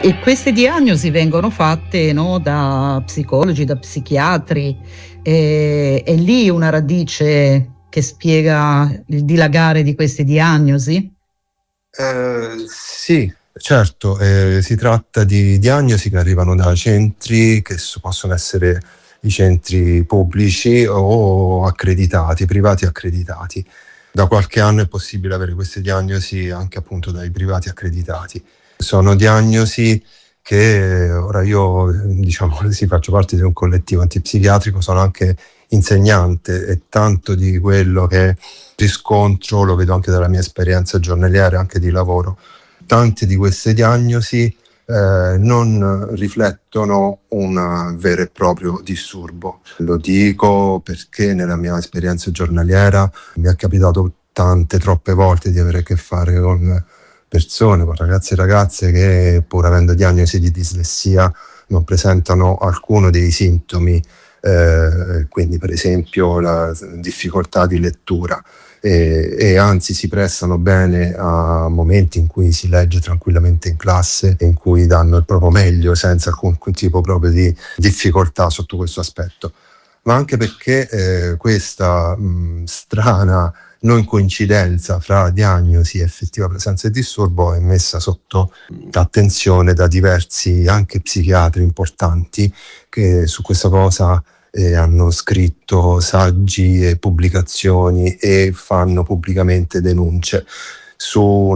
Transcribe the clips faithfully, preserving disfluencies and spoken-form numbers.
E queste diagnosi vengono fatte, no, da psicologi, da psichiatri, e è lì una radice che spiega il dilagare di queste diagnosi? Eh, sì, certo, eh, si tratta di diagnosi che arrivano da centri che s- possono essere i centri pubblici o accreditati, privati accreditati. Da qualche anno è possibile avere queste diagnosi anche appunto dai privati accreditati. Sono diagnosi che ora io, diciamo, sì, faccio parte di un collettivo antipsichiatrico, sono anche insegnante e tanto di quello che riscontro, lo vedo anche dalla mia esperienza giornaliera, anche di lavoro. Tante di queste diagnosi eh, non riflettono un vero e proprio disturbo. Lo dico perché nella mia esperienza giornaliera mi è capitato tante, troppe volte di avere a che fare con persone, con ragazzi e ragazze che pur avendo diagnosi di dislessia non presentano alcuno dei sintomi, eh, quindi per esempio la difficoltà di lettura. E, e anzi si prestano bene a momenti in cui si legge tranquillamente in classe e in cui danno il proprio meglio senza alcun tipo proprio di difficoltà sotto questo aspetto, ma anche perché eh, questa mh, strana non coincidenza fra diagnosi e effettiva presenza di disturbo è messa sotto attenzione da diversi anche psichiatri importanti che su questa cosa eh, hanno scritto saggi e pubblicazioni e fanno pubblicamente denunce su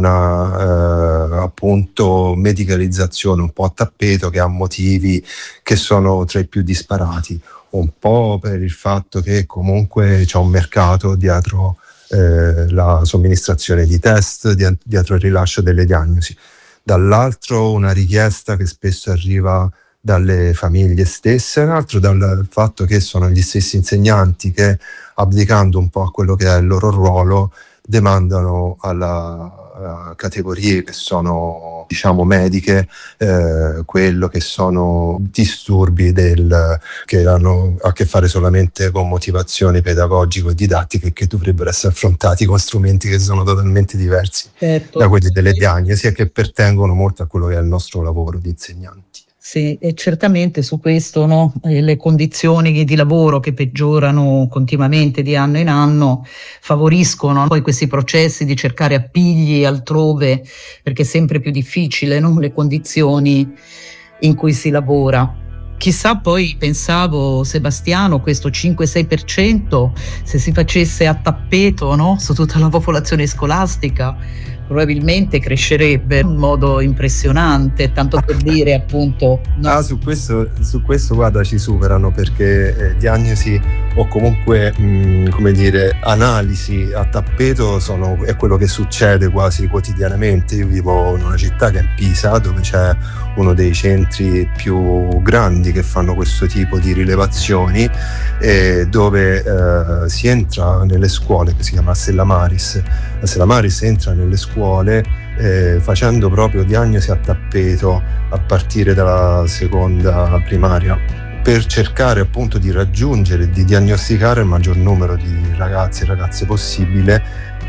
una eh, appunto medicalizzazione un po' a tappeto che ha motivi che sono tra i più disparati, un po' per il fatto che comunque c'è un mercato dietro eh, la somministrazione di test, di, dietro il rilascio delle diagnosi, dall'altro una richiesta che spesso arriva dalle famiglie stesse, un altro dal fatto che sono gli stessi insegnanti che, abdicando un po' a quello che è il loro ruolo, demandano alla, a categorie che sono, diciamo, mediche, eh, quello che sono disturbi del, che hanno a che fare solamente con motivazioni pedagogiche e didattiche, che dovrebbero essere affrontati con strumenti che sono totalmente diversi Certo. da quelli delle diagnosi e che pertengono molto a quello che è il nostro lavoro di insegnanti. Sì, e certamente su questo, no, eh, le condizioni di lavoro che peggiorano continuamente di anno in anno favoriscono poi questi processi di cercare appigli altrove, perché è sempre più difficile, no, le condizioni in cui si lavora. Chissà, poi pensavo, Sebastiano, questo cinque sei per cento, se si facesse a tappeto, no, su tutta la popolazione scolastica, probabilmente crescerebbe in modo impressionante, tanto per dire appunto. No. Ah, su questo, su questo guarda ci superano, perché eh, diagnosi o comunque mh, come dire analisi a tappeto sono, è quello che succede quasi quotidianamente. Io vivo in una città che è Pisa, dove c'è uno dei centri più grandi che fanno questo tipo di rilevazioni, eh, dove eh, si entra nelle scuole, che si chiama Stella Maris. La Stella Maris entra nelle scuole eh, facendo proprio diagnosi a tappeto a partire dalla seconda primaria, per cercare appunto di raggiungere e di diagnosticare il maggior numero di ragazzi e ragazze possibile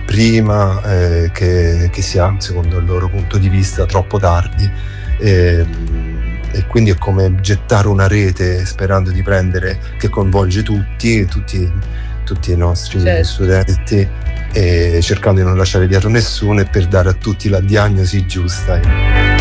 prima eh, che, che sia, secondo il loro punto di vista, troppo tardi. E, e quindi è come gettare una rete sperando di prendere, che coinvolge tutti, tutti, tutti i nostri certo. studenti, e cercando di non lasciare dietro nessuno e per dare a tutti la diagnosi giusta.